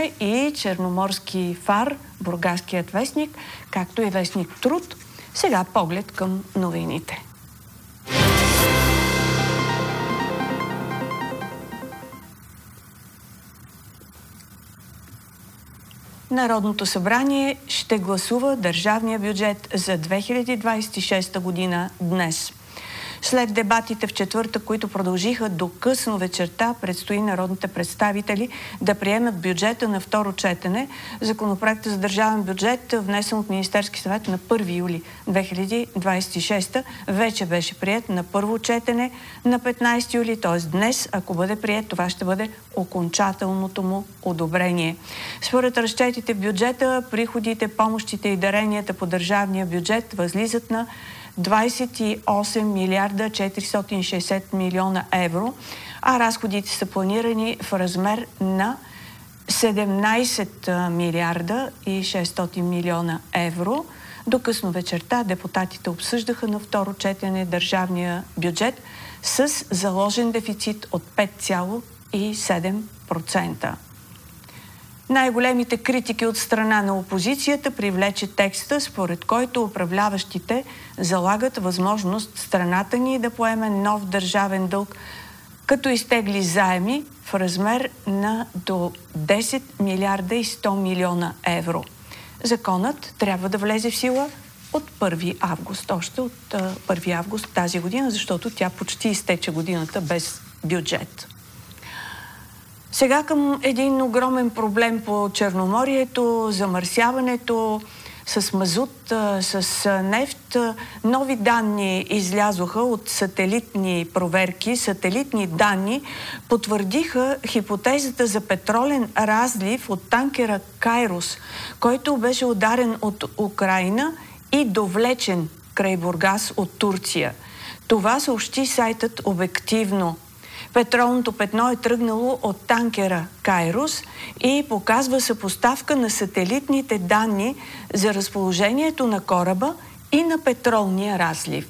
Чухме и Черноморски фар, Бургаският вестник, както и вестник Труд. Сега поглед към новините. Народното събрание ще гласува държавния бюджет за 2026 година днес. След дебатите в четвъртък, които продължиха до късно вечерта, предстои народните представители да приемат бюджета на второ четене. Законопроектът за държавен бюджет, внесен от Министерски съвет на 1 юли 2026, вече беше приет на първо четене на 15 юли, т.е. днес, ако бъде приет, това ще бъде окончателното му одобрение. Според разчетите в бюджета, приходите, помощите и даренията по държавния бюджет възлизат на 28 милиарда 460 милиона евро, а разходите са планирани в размер на 17 милиарда и 600 милиона евро. До късно вечерта депутатите обсъждаха на второ четене държавния бюджет с заложен дефицит от 5,7%. Най-големите критики от страна на опозицията привлече текста, според който управляващите залагат възможност страната ни да поеме нов държавен дълг, като изтегли заеми в размер на до 10 милиарда и 100 милиона евро. Законът трябва да влезе в сила от 1 август, още от 1 август тази година, защото тя почти изтече годината без бюджет. Сега към един огромен проблем по Черноморието, замърсяването с мазут, с нефт. Нови данни излязоха от сателитни проверки. Сателитни данни потвърдиха хипотезата за петролен разлив от танкера Кайрос, който беше ударен от Украйна и довлечен край Бургас от Турция. Това съобщи сайтът Обективно. Петролното петно е тръгнало от танкера Кайрос и показва съпоставка на сателитните данни за разположението на кораба и на петролния разлив.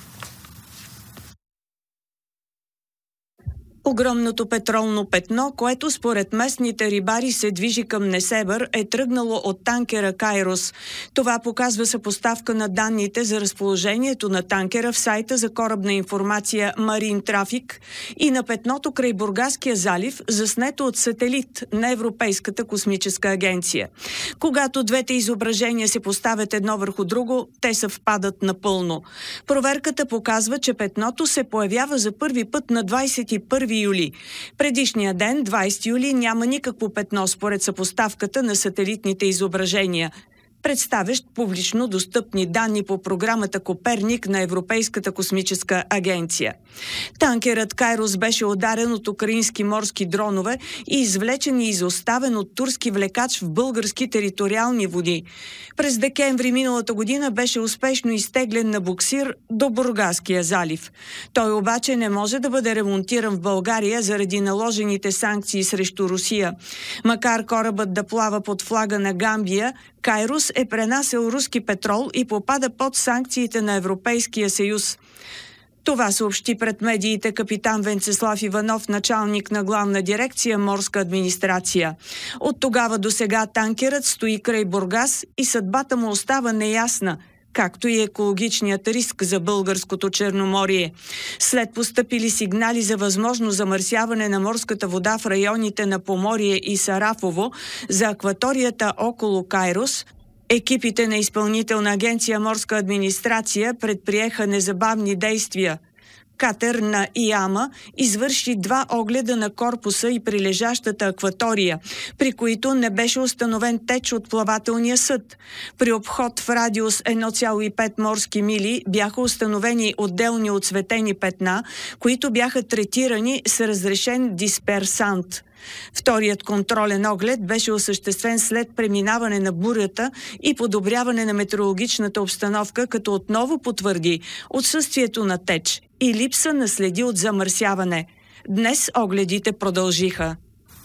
Огромното петролно петно, което според местните рибари се движи към Несебър, е тръгнало от танкера Кайрос. Това показва съпоставка на данните за разположението на танкера в сайта за корабна информация Marine Traffic и на петното край Бургаския залив, заснето от сателит на Европейската космическа агенция. Когато двете изображения се поставят едно върху друго, те съвпадат напълно. Проверката показва, че петното се появява за първи път на 21 юли. Предишния ден, 20 юли, няма никакво петно според съпоставката на сателитните изображения, представящ публично достъпни данни по програмата Коперник на Европейската космическа агенция. Танкерът Кайрос беше ударен от украински морски дронове и извлечен и изоставен от турски влекач в български териториални води. През декември миналата година беше успешно изтеглен на буксир до Бургаския залив. Той обаче не може да бъде ремонтиран в България заради наложените санкции срещу Русия. Макар корабът да плава под флага на Гамбия, Кайрос е пренасял руски петрол и попада под санкциите на Европейския съюз. Това съобщи пред медиите капитан Венцеслав Иванов, началник на главна дирекция морска администрация. От тогава до сега танкерът стои край Бургас и съдбата му остава неясна, както и екологичният риск за българското Черноморие. След постъпили сигнали за възможно замърсяване на морската вода в районите на Поморие и Сарафово за акваторията около Кайрос, екипите на Изпълнителна агенция морска администрация предприеха незабавни действия. Катер на ИАМА извърши 2 огледа на корпуса и прилежащата акватория, при които не беше установен теч от плавателния съд. При обход в радиус 1,5 морски мили бяха установени отделни оцветени петна, които бяха третирани с разрешен дисперсант. Вторият контролен оглед беше осъществен след преминаване на бурята и подобряване на метеорологичната обстановка, като отново потвърди отсъствието на теч и липса на следи от замърсяване. Днес огледите продължиха.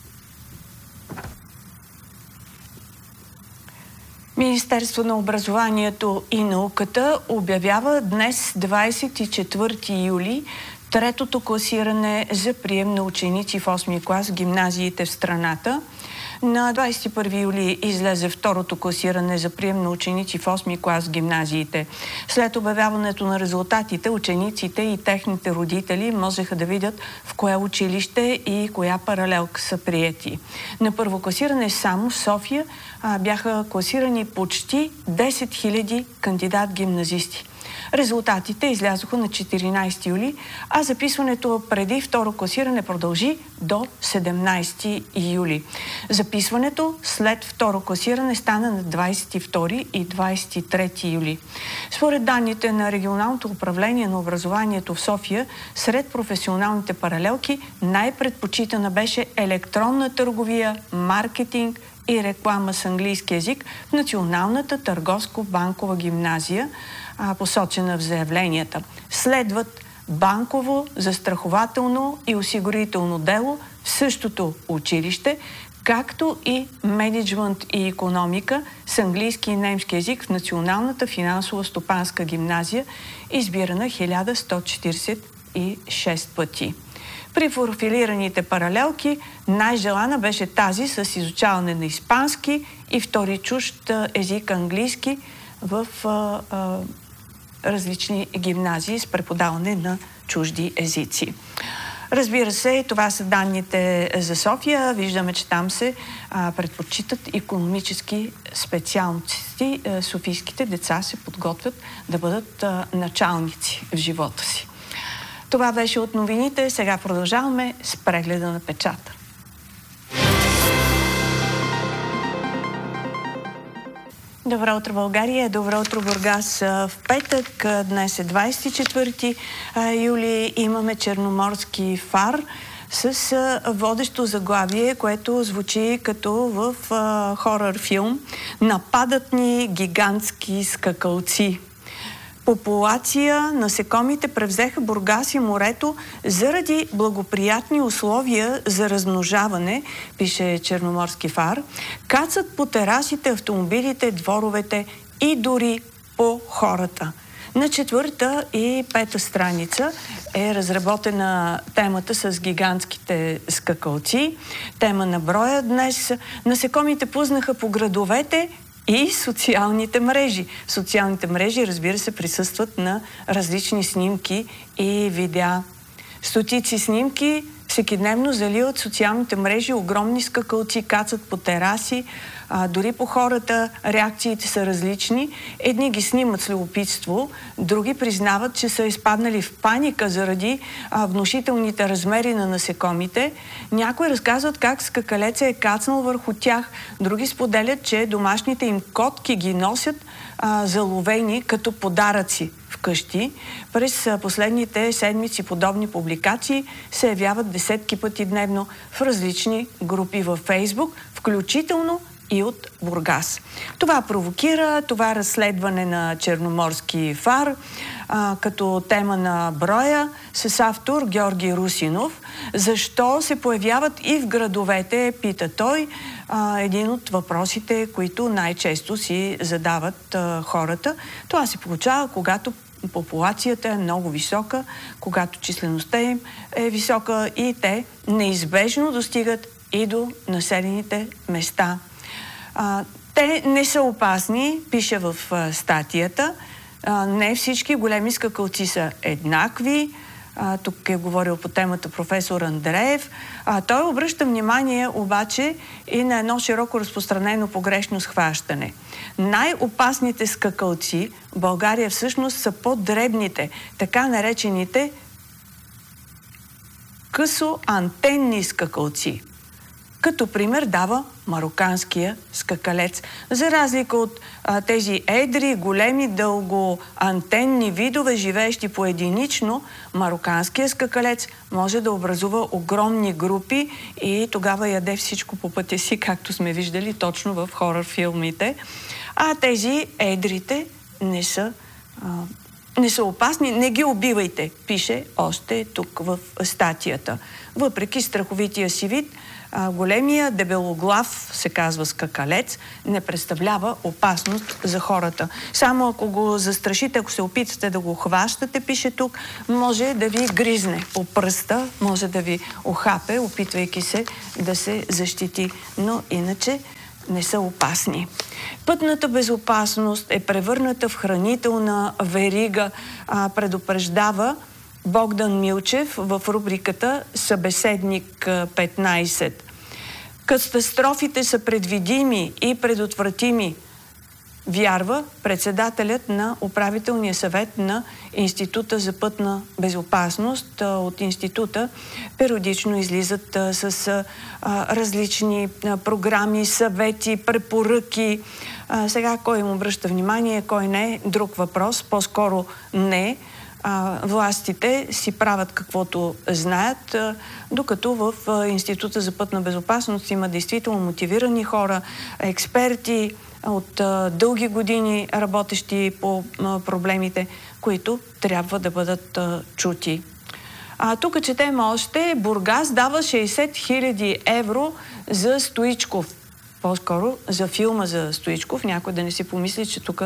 Министерство на образованието и науката обявява днес, 24 юли, третото класиране за прием на ученици в 8 клас в гимназиите в страната. На 21 юли излезе второто класиране за прием на ученици в 8-ми клас в гимназиите. След обявяването на резултатите, учениците и техните родители можеха да видят в кое училище и коя паралелка са приети. На първо класиране само в София бяха класирани почти 10 000 кандидат-гимназисти. Резултатите излязоха на 14 юли, а записването преди второ класиране продължи до 17 юли. Записването след второ класиране стана на 22 и 23 юли. Според данните на Регионалното управление на образованието в София, сред професионалните паралелки най-предпочитана беше електронна търговия, маркетинг и реклама с английски език в Националната търговско-банкова гимназия, посочена в заявленията. Следват банково, застрахователно и осигурително дело в същото училище, както и мениджмънт и икономика с английски и немски език в Националната финансово-стопанска гимназия, избирана 1146 пъти. При профилираните паралелки най-желана беше тази с изучаване на испански и втори чужд език английски в различни гимназии с преподаване на чужди езици. Разбира се, това са данните за София. Виждаме, че там се предпочитат икономически специалности. Софийските деца се подготвят да бъдат началници в живота си. Това беше от новините. Сега продължаваме с прегледа на печата. Добро утро, България! Добро утро, Бургас! В петък, днес е 24 юли, имаме черноморски фар с водещо заглавие, което звучи като в хорър филм "Нападат ни гигантски скакалци". Популация насекомите превзеха Бургас и морето заради благоприятни условия за размножаване, пише черноморски фар. Кацат по терасите, автомобилите, дворовете и дори по хората. На 4-та и 5-та страница е разработена темата с гигантските скакалци. Тема на броя днес. Насекомите пузнаха по градовете и социалните мрежи. Социалните мрежи, разбира се, присъстват на различни снимки и видеа. Стотици снимки всекидневно заливат социалните мрежи, огромни скакалци кацат по тераси, дори по хората реакциите са различни. Едни ги снимат с любопитство, други признават, че са изпаднали в паника заради внушителните размери на насекомите. Някои разказват как скакалеца е кацнал върху тях, други споделят, че домашните им котки ги носят заловени като подаръци вкъщи. През последните седмици подобни публикации се явяват десетки пъти дневно в различни групи във Фейсбук, включително и от Бургас. Това провокира това разследване на черноморски фар като тема на броя с автор Георги Русинов. Защо се появяват и в градовете, пита той, един от въпросите, които най-често си задават хората. Това се получава, когато популацията е много висока, когато числеността им е висока и те неизбежно достигат и до населените места. Те не са опасни, пише в статията. Не всички големи скакалци са еднакви. Тук е говорил по темата професор Андреев. Той обръща внимание обаче и на едно широко разпространено погрешно схващане. Най-опасните скакалци в България всъщност са по-дребните, така наречените късоантенни скакалци. Като пример дава мароканския скакалец. За разлика от тези едри, големи, дългоантенни видове, живеещи поединично, мароканския скакалец може да образува огромни групи и тогава яде всичко по пътя си, както сме виждали точно в хорър филмите. А тези едрите не са не са опасни, не ги убивайте, пише още тук в статията. Въпреки страховития си вид, големия дебелоглав, се казва скакалец, не представлява опасност за хората. Само ако го застрашите, ако се опитате да го хващате, пише тук, може да ви гризне по пръста, може да ви охапе, опитвайки се да се защити. Но иначе не са опасни. Пътната безопасност е превърната в хранителна верига, предупреждава Богдан Милчев в рубриката Събеседник 15. Катастрофите са предвидими и предотвратими, вярва председателят на управителния съвет на Института за пътна безопасност. От института периодично излизат с различни програми, съвети, препоръки. Сега кой им обръща внимание, кой не, друг въпрос, по-скоро не. Властите си правят каквото знаят, докато в Института за пътна безопасност има действително мотивирани хора, експерти от дълги години работещи по проблемите, които трябва да бъдат чути. Тук четем още, Бургас дава 60 000 евро за Стоичков. По-скоро за филма за Стоичков. Някой да не си помисли, че тук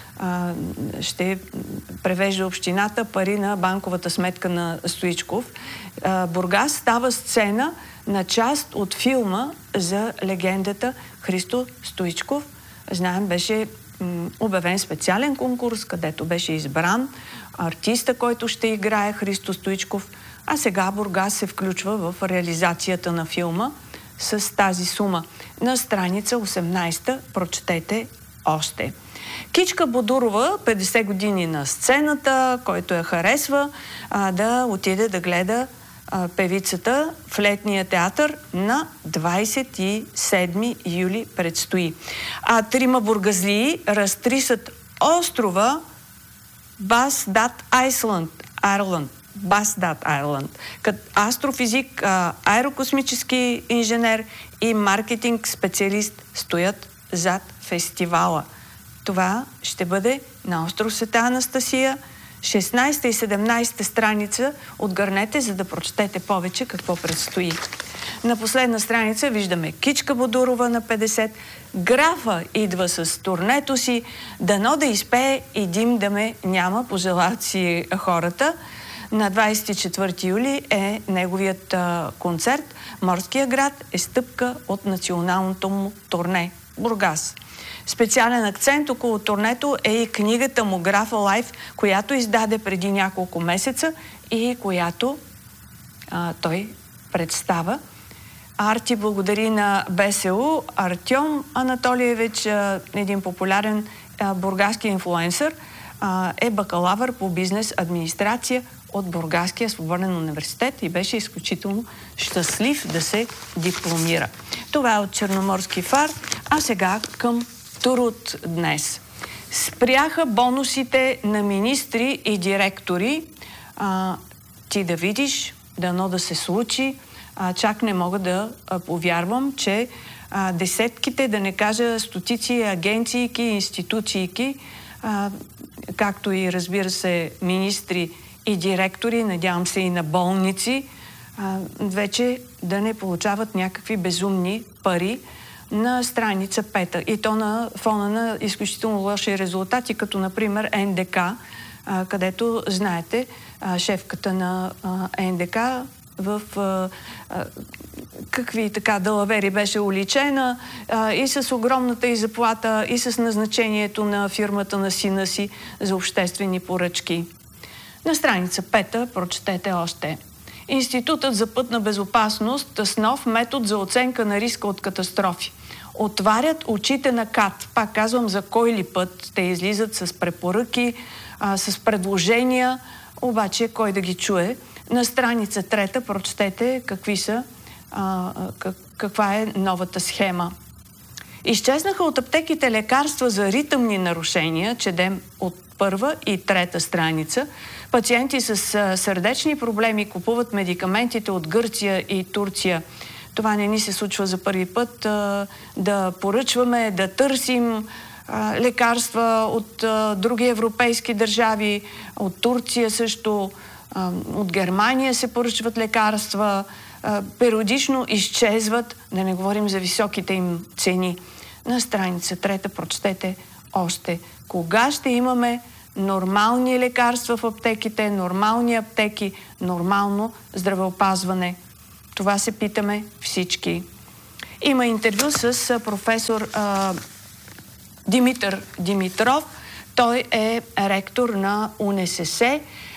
ще превежда общината пари на банковата сметка на Стоичков. Бургас става сцена на част от филма за легендата Христо Стоичков. Знаем, беше обявен специален конкурс, където беше избран артиста, който ще играе Христо Стоичков, а сега Бургас се включва в реализацията на филма с тази сума. На страница 18 прочетете още. Кичка Бодурова, 50 години на сцената, който я харесва, да отиде да гледа певицата в летния театър на 27 юли предстои. Трима бургазлии разтрисат острова Басдат Айланд. Като астрофизик, аерокосмически инженер и маркетинг специалист стоят зад фестивала. Това ще бъде на остров Света Анастасия, 16 и 17 страница. Отгърнете, за да прочетете повече какво предстои. На последна страница виждаме Кичка Бодурова на 50. Графа идва с турнето си, дано да изпее и дим да ме няма, пожелават си хората. На 24 юли е неговият концерт. Морския град е стъпка от националното му турне Бургас. Специален акцент около турнето е и книгата му Графа Лайф, която издаде преди няколко месеца и която той представа. Арти благодари на БСУ. Артем Анатолиевич, един популярен бургаски инфлуенсър, е бакалавър по бизнес администрация от Бургаския свободен университет и беше изключително щастлив да се дипломира. Това е от Черноморски фар, а сега към Труд днес. Спряха бонусите на министри и директори. Ти да видиш, дано да се случи. Чак не мога да повярвам, че десетките, да не кажа стотици агенцийки, институцийки, както и разбира се министри и директори, надявам се и на болници, вече да не получават някакви безумни пари на страница 5. И то на фона на изключително лоши резултати, като например НДК, където, знаете, шефката на НДК в какви така далавери беше уличена и с огромната й заплата, и с назначението на фирмата на сина си за обществени поръчки. На страница 5 прочетете още. Институтът за пътна безопасност с нов метод за оценка на риска от катастрофи. Отварят очите на КАТ. Пак казвам, за кой ли път те излизат с препоръки, с предложения, обаче кой да ги чуе. На страница 3 прочетете каква е новата схема. Изчезнаха от аптеките лекарства за ритъмни нарушения, четем от 1 и 3 страница. Пациенти с сърдечни проблеми купуват медикаментите от Гърция и Турция. Това не ни се случва за първи път. Да поръчваме, да търсим лекарства от други европейски държави, от Турция също, от Германия се поръчват лекарства, периодично изчезват, да не говорим за високите им цени. На страница 3 прочетете още. Кога ще имаме нормални лекарства в аптеките, нормални аптеки, нормално здравеопазване? Това се питаме всички. Има интервю с професор Димитър Димитров. Той е ректор на УНСС.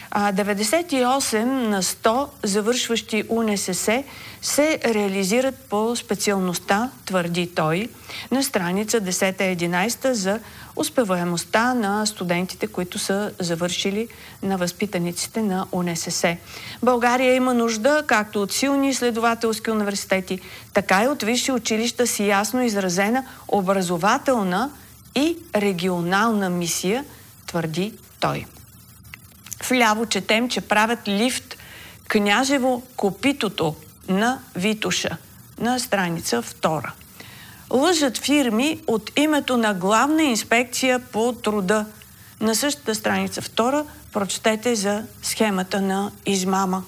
98% завършващи УНСС се реализират по специалността, твърди той, на страница 10-11 за успеваемостта на студентите, които са завършили, на възпитаниците на УНСС. България има нужда както от силни изследователски университети, така и от висши училища с ясно изразена образователна и регионална мисия, твърди той. Вляво четем, че правят лифт Княжево Копитото на Витоша на страница 2. Лъжат фирми от името на Главна инспекция по труда. На същата страница 2 прочетете за схемата на измама.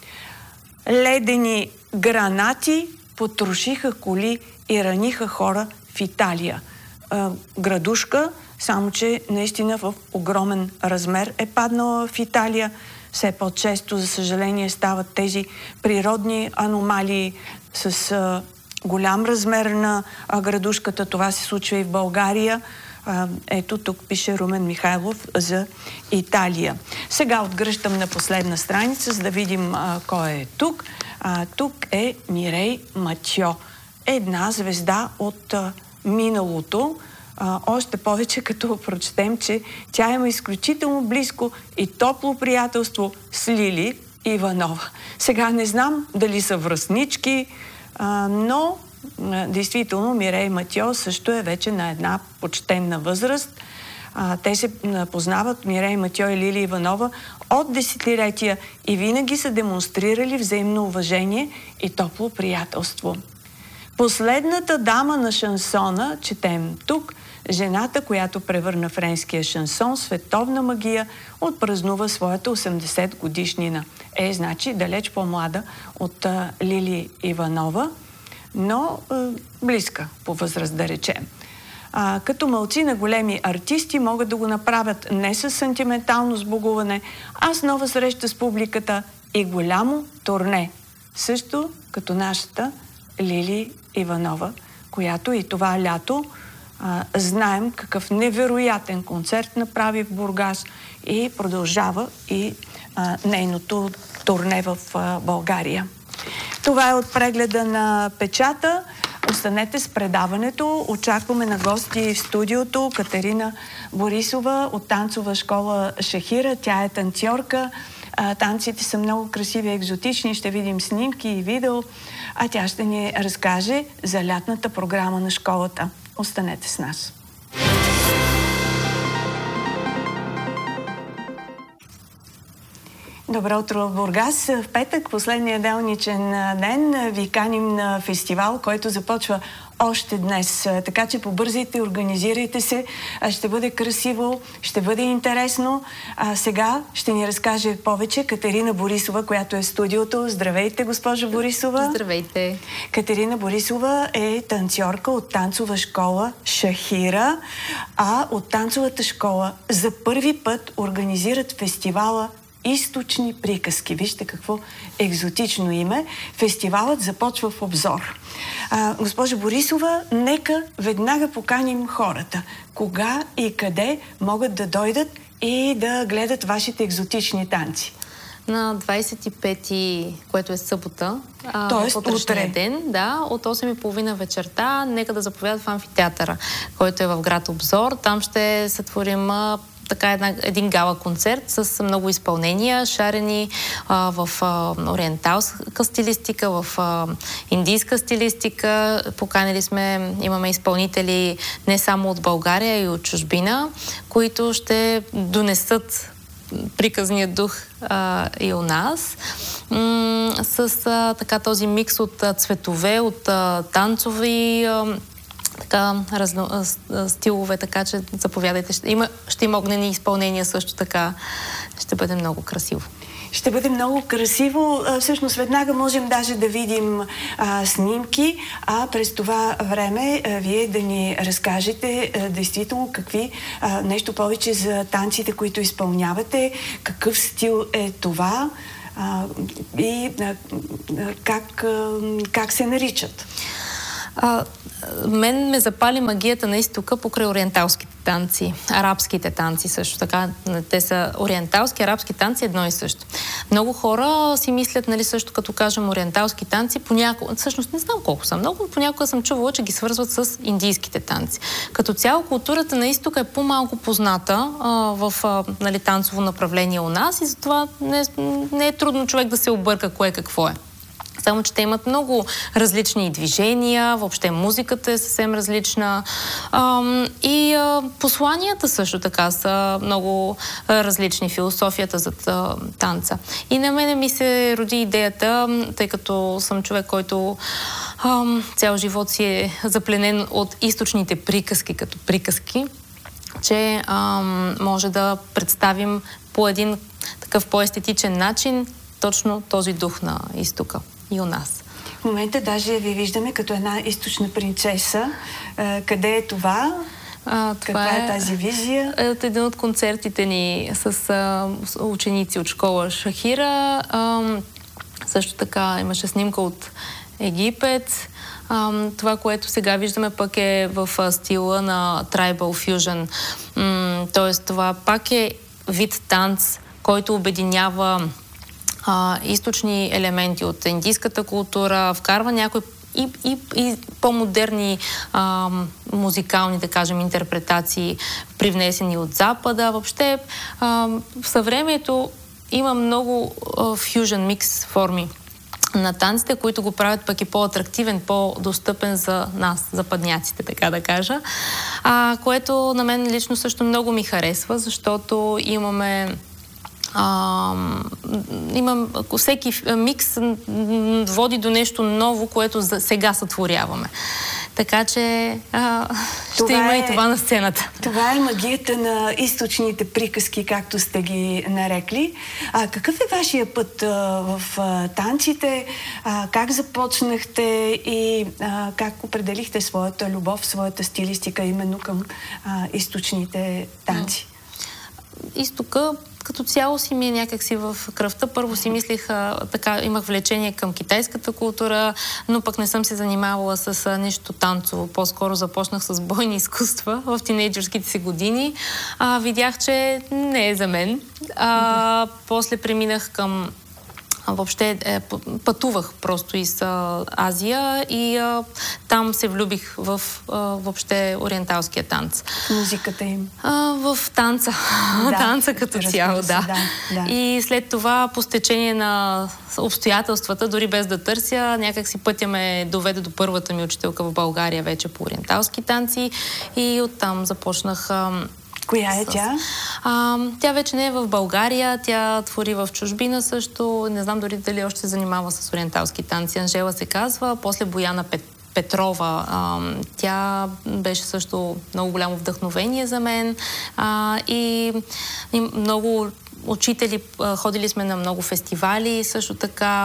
Ледени гранати потрошиха коли и раниха хора в Италия. Градушка, само че наистина в огромен размер е паднала в Италия. Все по-често, за съжаление, стават тези природни аномалии с голям размер на градушката. Това се случва и в България. Ето тук пише Румен Михайлов за Италия. Сега отгръщам на последна страница, за да видим кой е тук. Тук е Мирей Матьо. Една звезда от миналото. Още повече като прочетем, че тя има изключително близко и топло приятелство с Лили Иванова. Сега не знам дали са връстнички, но действително Мирей Матьо също е вече на една почтенна възраст. Те се познават, Мирей Матьо и Лили Иванова, от десетилетия и винаги са демонстрирали взаимно уважение и топло приятелство. Последната дама на шансона, четем тук, жената, която превърна френския шансон световна магия, отпразнува своята 80 годишнина. Значи далеч по-млада от Лили Иванова, но близка по възраст, да речем. Като малцина големи артисти могат да го направят не с сантиментално сбогуване, а с нова среща с публиката и голямо турне. Също като нашата Лили Иванова, която и това лято знаем какъв невероятен концерт направи в Бургас и продължава и нейното турне в България. Това е от прегледа на печата. Останете с предаването. Очакваме на гости в студиото Катерина Борисова от танцова школа Шахира. Тя е танцорка. Танците са много красиви и екзотични. Ще видим снимки и видео. А тя ще ни разкаже за лятната програма на школата. Останете с нас. Добро утро в Бургас. В петък, последния делничен ден, ви каним на фестивал, който започва още днес. Така че побързайте, организирайте се. Ще бъде красиво, ще бъде интересно. Сега ще ни разкаже повече Катерина Борисова, която е в студиото. Здравейте, госпожо Борисова. Здравейте. Катерина Борисова е танцорка от танцова школа Шахира, а от танцовата школа за първи път организират фестивала Източни приказки. Вижте какво екзотично име. Фестивалът започва в Обзор. Госпожа Борисова, нека веднага поканим хората. Кога и къде могат да дойдат и да гледат вашите екзотични танци? На 25-ти, което е събота, тоест утре ден, да, от 8:30 вечерта, нека да заповядат в амфитеатъра, който е в град Обзор. Там ще сътворим един гала концерт с много изпълнения, шарени в ориенталска стилистика, в индийска стилистика. Поканили сме, имаме изпълнители не само от България, и от чужбина, които ще донесат приказния дух и у нас. С този микс от цветове, от танцови така стилове, така че заповядайте. Ще има огнени изпълнения също така. Ще бъде много красиво. Ще бъде много красиво. Всъщност веднага можем даже да видим снимки, а през това време вие да ни разкажете действително какви нещо повече за танците, които изпълнявате, какъв стил е това и как се наричат. Мен ме запали магията на изтока покрай ориенталските танци, арабските танци също така. Те са ориенталски, арабски танци, едно и също. Много хора си мислят, нали, също като кажем ориенталски танци, понякога, всъщност не знам колко са много, понякога съм чувала, че ги свързват с индийските танци. Като цяло културата на изтока е по-малко позната в нали, танцово направление у нас и затова не е трудно човек да се обърка кое какво е. Само, че те имат много различни движения, въобще музиката е съвсем различна и посланията също така са много различни, философията за танца. И на мене ми се роди идеята, тъй като съм човек, който цял живот си е запленен от източните приказки, като приказки, че може да представим по един такъв по-естетичен начин точно този дух на изтока и у нас. В момента даже ви виждаме като една източна принцеса. Къде е това? Каква е тази визия? От един от концертите ни с ученици от школа Шахира. Също така имаше снимка от Египет. Това, което сега виждаме, пък е в стила на Tribal Fusion. Тоест, това пак е вид танц, който обединява източни елементи от индийската култура, вкарва някои и по-модерни музикални, да кажем, интерпретации, привнесени от Запада. Въобще, в съвремието има много фюжън микс форми на танците, които го правят пък и по-атрактивен, по-достъпен за нас, западняците, така да кажа. Което на мен лично също много ми харесва, защото имаме всеки микс води до нещо ново, което сега сътворяваме. Така че ще има и това на сцената. Това е магията на източните приказки, както сте ги нарекли. Какъв е вашия път в танците? Как започнахте и как определихте своята любов, своята стилистика именно към източните танци? Изтока като цяло си ми е някакси в кръвта. Първо си мислих, така, имах влечение към китайската култура, но пък не съм се занимавала с нищо танцово. По-скоро започнах с бойни изкуства в тинейджърските си години. Видях, че не е за мен. После преминах към въобще пътувах просто из Азия и там се влюбих в въобще ориенталския танц. Музиката им? В танца. Да, танца като цяло, да. И след това, по стечение на обстоятелствата, дори без да търся, някак си пътя ме доведе до първата ми учителка в България вече по ориенталски танци и оттам започнах. Коя е тя? Тя вече не е в България, тя твори в чужбина също. Не знам дори дали още се занимава с ориенталски танци. Анжела се казва, после Бояна Петрова. Тя беше също много голямо вдъхновение за мен. И много учители, ходили сме на много фестивали, също така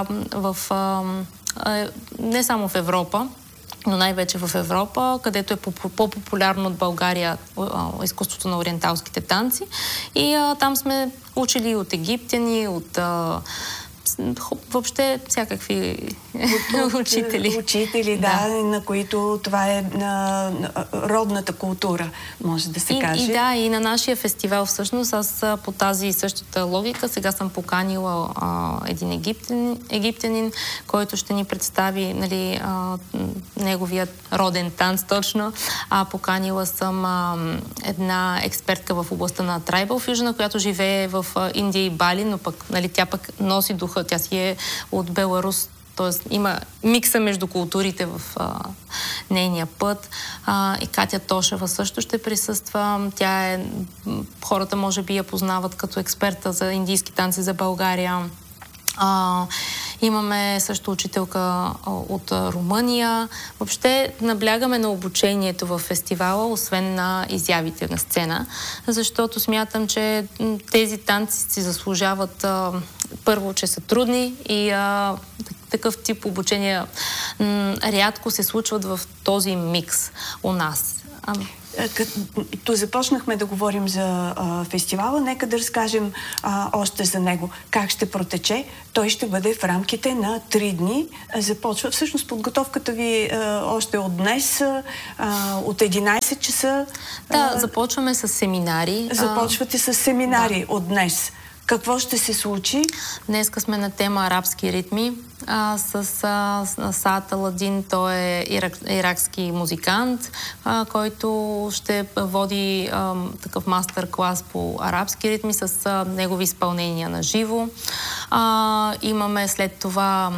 не само в Европа, но най-вече в Европа, където е по-популярно от България изкуството на ориенталските танци. И там сме учили от египтяни, от въобще всякакви учители. Учители, да, на които това е родната култура, може да се каже. И на нашия фестивал всъщност аз по тази същата логика сега съм поканила един египтянин, който ще ни представи, нали, неговият роден танц точно. Поканила съм една експертка в областта на Tribal Fusion, която живее в Индия и Бали, но пък, нали, тя пък носи духа. Тя си е от Беларус, т.е. има микса между културите в нейния път. И Катя Тошева също ще присъства. Тя е, хората може би я познават като експерта за индийски танци за България. Имаме също учителка от Румъния. Въобще наблягаме на обучението в фестивала, освен на изявите на сцена, защото смятам, че тези танци си заслужават първо, че са трудни и такъв тип обучения рядко се случват в този микс у нас. Като започнахме да говорим за фестивала, нека да разкажем още за него. Как ще протече? Той ще бъде в рамките на 3 дни. Започва всъщност подготовката ви още от днес, от 11 часа. Да, започваме с семинари. Започвате с семинари от днес. Какво ще се случи? Днеска сме на тема арабски ритми с Саад Аладин. Той е иракски музикант, който ще води такъв мастер-клас по арабски ритми с негови изпълнения на живо. Имаме след това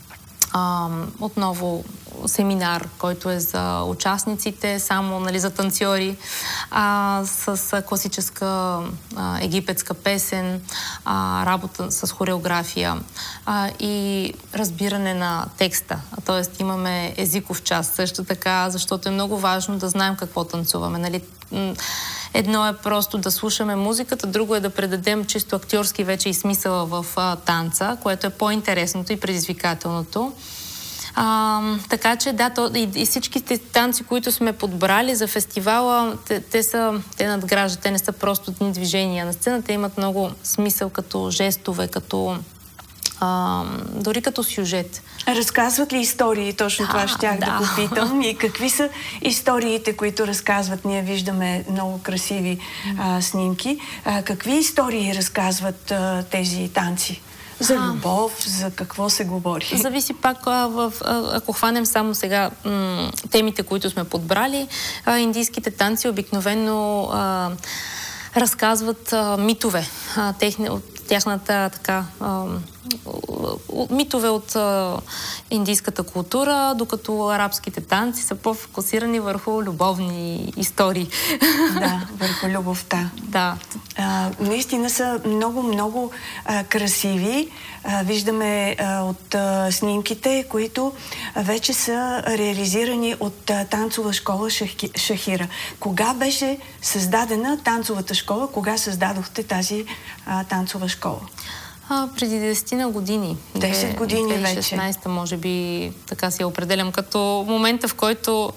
отново семинар, който е за участниците, само за танцори, с класическа египетска песен, работа с хореография и разбиране на текста. Тоест имаме езиков част също така, защото е много важно да знаем какво танцуваме. Едно е просто да слушаме музиката, друго е да предадем чисто актьорски вече и смисъла в танца, което е по-интересното и предизвикателното. Така че да, и всичките танци, които сме подбрали за фестивала, те надграждат, те не са просто дни движения на сцената, те имат много смисъл като жестове, като дори като сюжет. Разказват ли истории? Точно това щях да попитам. И какви са историите, които разказват? Ние виждаме много красиви снимки. Какви истории разказват тези танци? За любов, за какво се говори? Зависи пак, ако хванем само сега темите, които сме подбрали, индийските танци обикновено разказват митове, тяхната така митове от индийската култура, докато арабските танци са по-фокусирани върху любовни истории. Да, върху любовта. Да. Наистина са много красиви. Виждаме от снимките, които вече са реализирани от танцова школа Шахира. Кога беше създадена танцовата школа? Кога създадохте тази танцова школа? Преди 10 години. 10 години вече. 2016 може би така си я определям като момента, в който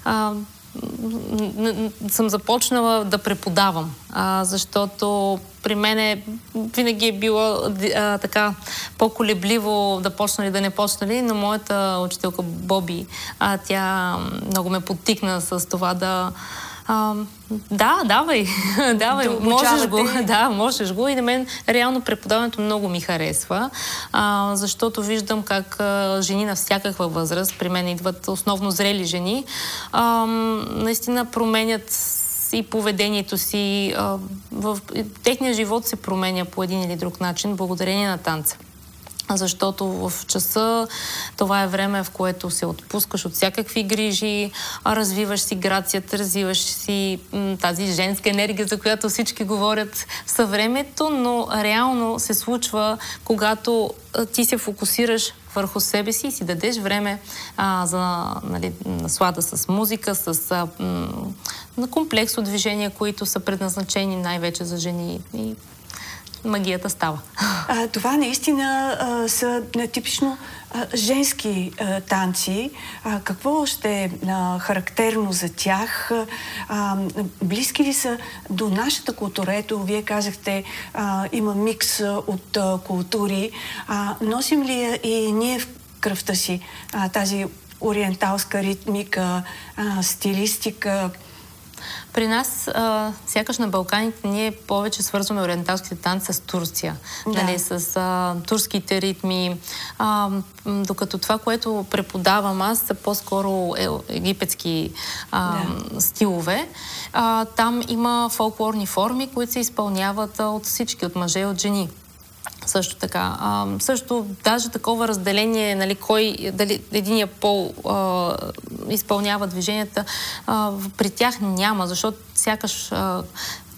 съм започнала да преподавам, защото при мен винаги е било така по-колебливо да почна ли да не почна ли, но моята учителка Боби, тя много ме подтикна с това давай, можеш го. Да, можеш го. И на мен реално преподаването много ми харесва, защото виждам как жени на всякаква възраст, при мен идват основно зрели жени, наистина променят и поведението си, техният живот се променя по един или друг начин, благодарение на танца. Защото в часа това е време, в което се отпускаш от всякакви грижи, развиваш си грацията, развиваш си тази женска енергия, за която всички говорят в съвремето, но реално се случва, когато ти се фокусираш върху себе си и си дадеш време за наслада с музика, на комплекс от движения, които са предназначени най-вече за жени и магията става. Това наистина са типично женски танци. Какво още е характерно за тях? Близки ли са до нашата култура? Ето, вие казахте, има микс от култури. Носим ли я и ние в кръвта си тази ориенталска ритмика, стилистика? При нас, сякаш на Балканите, ние повече свързваме ориенталските танци с Турция, с турските ритми, докато това, което преподавам аз, са по-скоро египетски стилове. Там има фолклорни форми, които се изпълняват от всички, от мъже и от жени. Също така. Също даже такова разделение, дали единия пол изпълнява движенията, при тях няма, защото сякаш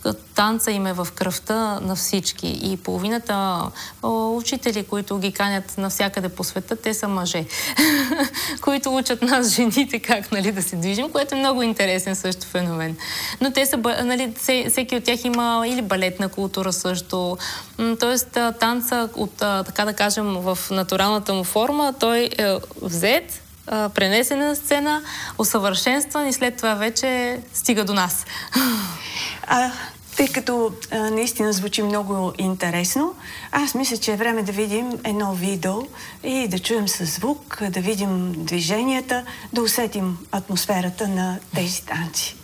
танца им е в кръвта на всички и половината учители, които ги канят навсякъде по света, те са мъже, които учат нас, жените, как да се движим, което е много интересен също феномен. Но те са, всеки от тях има или балетна култура също, т.е. танца от, така да кажем, в натуралната му форма, той е взет, пренесен на сцена, усъвършенстван и след това вече стига до нас. Тъй като наистина звучи много интересно, аз мисля, че е време да видим едно видео и да чуем със звук, да видим движенията, да усетим атмосферата на тези танци.